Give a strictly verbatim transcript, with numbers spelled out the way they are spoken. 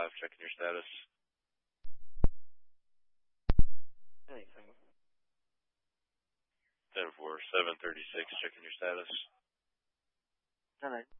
five, checking your status. Anything. ten four, seven thirty-six, checking your status. All right.